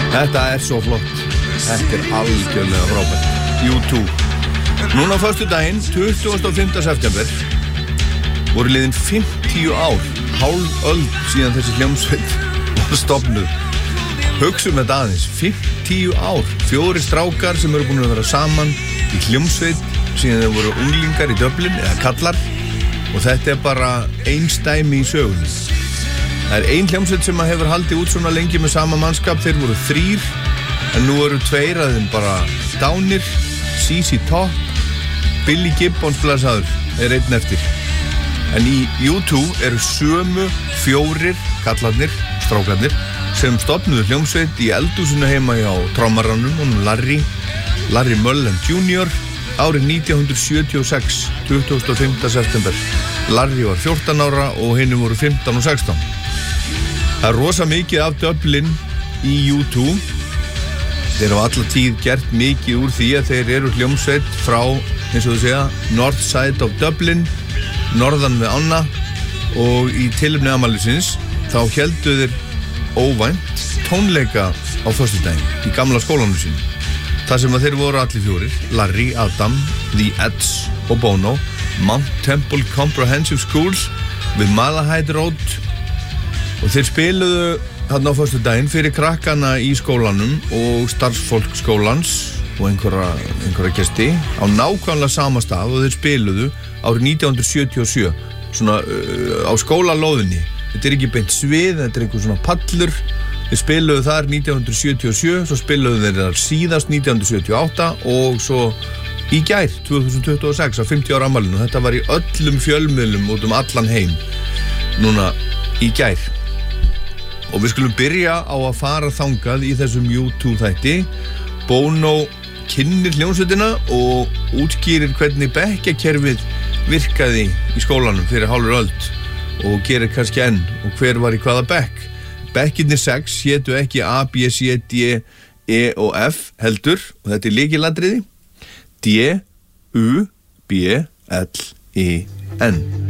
Þetta svo flott. Þetta algjörlega frábært. U2. Núna á föstudaginn, 25. september, voru liðin 50 ár, hálf öld síðan þessi hljómsveit var stofnuð. Hugsum þetta aðeins, 50 ár, 4 strákar sem eru búin að vera saman í hljómsveit síðan þeir voru unglingar í Dublin, eða kallar, og þetta bara einstæmi í sögunni. Það ein hljómsveit sem hefur haldið út svona lengi með sama mannskap, þeir voru 3, en nú eru 2 af þeim bara dánir, ZZ Top, Billy Gibbons blæsaður einn eftir. En í U2 eru sömu 4 kallarnir, strákarnir, sem stofnuðu hljómsveit í eldhúsinu heima hjá trommaranum, honum Larry Mullen Jr. árið 1976, 25. september. Larry var 14 ára og hinum voru 15 og 16. Það rosa mikið af Dublin í U2. Þeir hafa alla tíð gert mikið úr því að þeir eru hljómsveit frá, eins og þú segja, North Side of Dublin, norðan við ána, og í tilefni afmælisins þá héldu þeir óvænt tónleika á föstudaginn í gamla skólanum sínu. Þar sem að þeir voru allir 4, Larry, Adam, The Edge og Bono, Mount Temple Comprehensive Schools við Malahide Road, og þeir spiluðu þarna á föstudaginn fyrir krakkana í skólanum og starfsfólk skólans og einhverja gesti á nákvæmlega sama stað, og þeir spiluðu árið 1977 svona á skólalóðinni. Þetta ekki beint svið, þetta einhver svona pallur. Þeir spiluðu þar 1977, svo spiluðu þeir þar síðast 1978 og svo í gær 2026 á 50 ára afmælinu. Þetta var í öllum fjölmiðlum út allan heim núna í gær. Og við skulum byrja á að fara þangað í þessum U2 þætti. Bono kynnir hljómsveitina og útskýrir hvernig bekkjakerfið virkaði í skólanum fyrir hálfri öld og gerir kannski enn, og hver var í hvaða bekk. Bekkirnir 6 hétu ekki A, B, C, D, E og F heldur, og þetta lykilatriði: D, U, B, L, I, N.